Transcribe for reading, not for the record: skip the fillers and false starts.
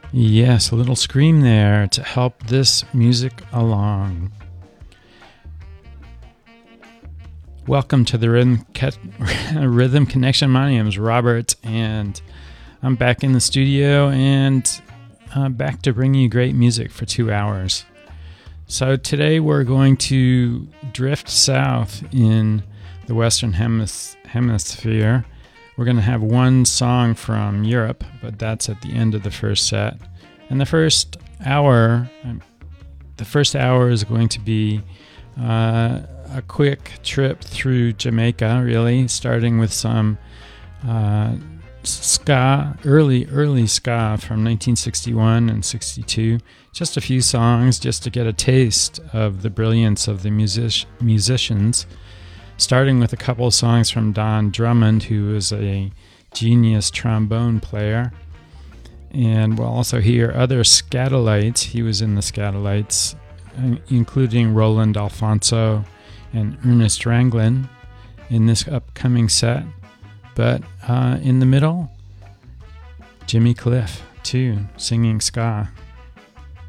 Yes, a little scream there to help this music along. Welcome to the Rhythm Connection. My name is Robert, and I'm back in the studio and back to bring you great music for 2 hours. So today we're going to drift south in the Western Hemisphere. We're going to have one song from Europe, but that's at the end of the first set. And the first hour is going to be a quick trip through Jamaica, really, starting with some ska, early ska from 1961 and 62. Just a few songs just to get a taste of the brilliance of the musicians. Starting with a couple of songs from Don Drummond, who is a genius trombone player. And we'll also hear other Skatalites. He was in the Skatalites, including Roland Alfonso and Ernest Ranglin in this upcoming set. But in the middle, Jimmy Cliff, too, singing ska.